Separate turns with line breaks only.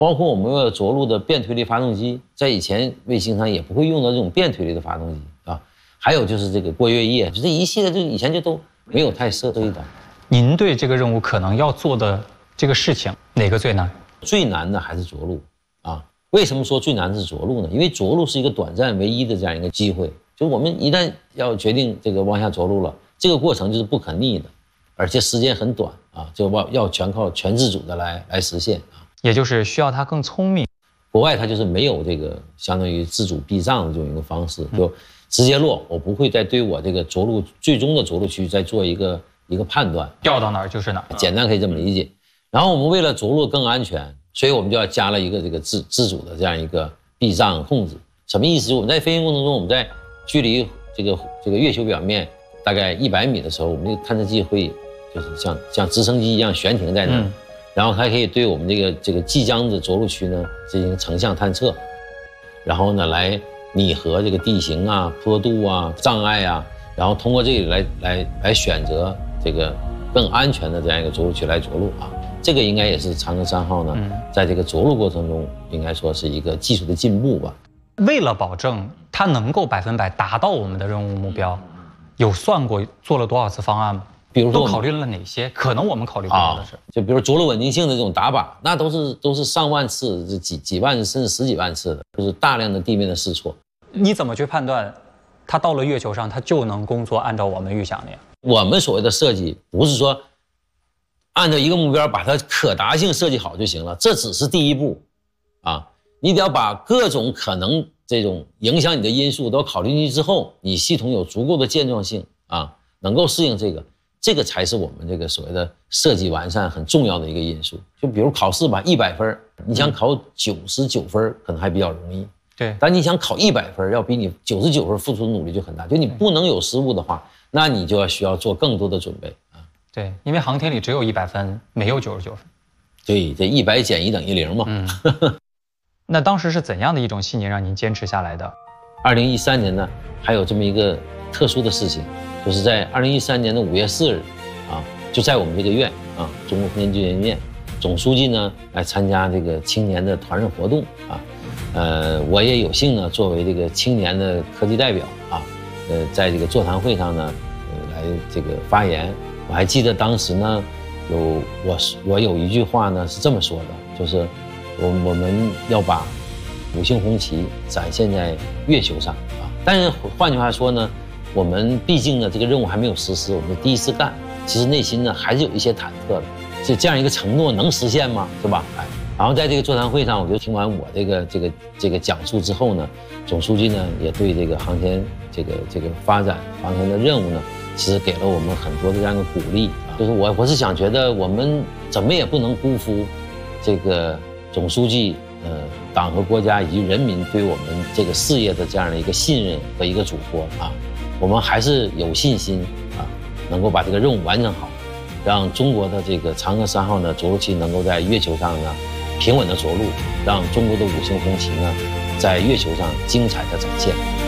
包括我们要着陆的变推力发动机，在以前卫星上也不会用到这种变推力的发动机啊。还有就是这个过月夜，就这一系列，就以前就都没有太涉及到。
您对这个任务可能要做的这个事情，哪个最难？
最难的还是着陆啊。为什么说最难的是着陆呢？因为着陆是一个短暂唯一的这样一个机会，就是我们一旦要决定这个往下着陆了，这个过程就是不可逆的，而且时间很短啊，就要全靠全自主的来实现啊。
也就是需要它更聪明。
国外它就是没有这个相当于自主避障的这种一个方式，就直接落，我不会再对我这个着陆最终的着陆区再做一个判断，
掉到哪儿就是哪儿，
简单可以这么理解。然后我们为了着陆更安全，所以我们就要加了一个这个自主的这样一个避障控制。什么意思？就我们在飞行过程中，我们在距离这个月球表面大概100米的时候，我们这个探测器会就是像直升机一样悬停在那儿。然后还可以对我们这个即将的着陆区呢进行成像探测，然后呢来拟合这个地形啊、坡度啊、障碍啊，然后通过这个来选择这个更安全的这样一个着陆区来着陆啊。这个应该也是长征3号呢，在这个着陆过程中应该说是一个技术的进步吧。
为了保证它能够100%达到我们的任务目标，有算过做了多少次方案吗？比如说都考虑了哪些？可能我们考虑不到的是，
就比如着陆稳定性的这种打靶，那都是上万次、几万甚至10几万次的，就是大量的地面的试错。
你怎么去判断，它到了月球上，它就能工作按照我们预想的呀？
我们所谓的设计，不是说按照一个目标把它可达性设计好就行了，这只是第一步啊！你得要把各种可能这种影响你的因素都考虑进去之后，你系统有足够的健壮性啊，能够适应这个才是我们这个所谓的设计完善很重要的一个因素。就比如考试吧，100分，你想考99分可能还比较容易，
对。
但你想考100分，要比你99分付出的努力就很大。就你不能有失误的话，那你就需要做更多的准备啊。
对，因为航天里只有100分，没有99分。
对，这100减1等于0嘛。
那当时是怎样的一种信念让您坚持下来的
？2013年呢，还有这么一个特殊的事情。就是在2013年的5月4日，啊，就在我们这个院啊，中国空间技术研究院，总书记呢来参加这个青年的团日活动啊，我也有幸呢作为这个青年的科技代表啊，在这个座谈会上呢，来这个发言。我还记得当时呢，我有一句话呢是这么说的，就是我们要把5星红旗展现在月球上啊。但是换句话说呢，我们毕竟呢，这个任务还没有实施，我们是第一次干，其实内心呢还是有一些忐忑的。就这样一个承诺能实现吗？是吧？然后在这个座谈会上，我就听完我这个讲述之后呢，总书记呢也对这个航天这个发展航天的任务呢，其实给了我们很多的这样的鼓励啊。就是我是想觉得我们怎么也不能辜负这个总书记党和国家以及人民对我们这个事业的这样的一个信任和一个嘱托啊。我们还是有信心啊，能够把这个任务完成好，让中国的这个嫦娥3号呢着陆器能够在月球上呢平稳的着陆，让中国的5星红旗呢在月球上精彩的展现。